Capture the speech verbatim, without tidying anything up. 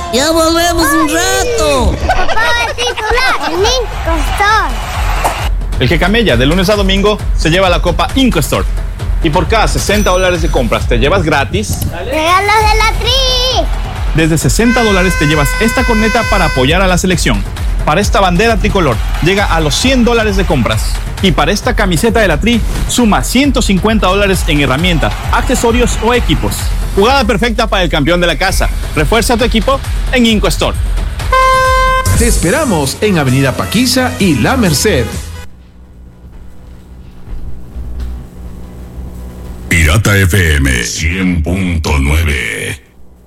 Ya volvemos un rato. Papá va a titular en Inco Store. El que camella de lunes a domingo se lleva la Copa Inco Store. Y por cada sesenta dólares de compras te llevas gratis. Regalos de la Tri. Desde sesenta dólares te llevas esta corneta para apoyar a la selección. Para esta bandera tricolor llega a los cien dólares de compras. Y para esta camiseta de la Tri suma ciento cincuenta dólares en herramientas, accesorios o equipos. Jugada perfecta para el campeón de la casa. Refuerza tu equipo en Inco Store. Te esperamos en Avenida Paquiza y La Merced. Pirata F M cien punto nueve.